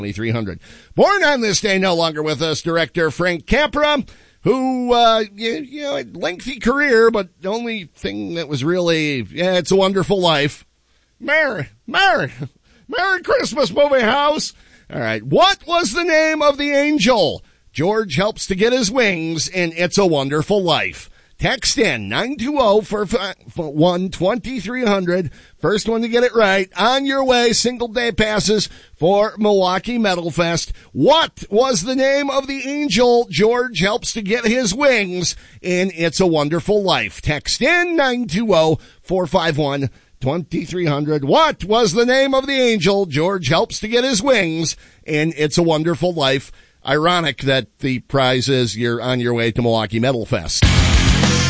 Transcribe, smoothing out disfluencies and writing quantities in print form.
2300. Born on this day, no longer with us, director Frank Capra, who, had lengthy career, but the only thing that was really, It's a Wonderful Life. Merry Christmas, movie house. All right. What was the name of the angel George helps to get his wings in It's a Wonderful Life? Text in 920-451-2300. First one to get it right. On your way, single day passes for Milwaukee Metal Fest. What was the name of the angel George helps to get his wings in It's a Wonderful Life? Text in 920-451-2300. What was the name of the angel George helps to get his wings in It's a Wonderful Life? Ironic that the prize is you're on your way to Milwaukee Metal Fest.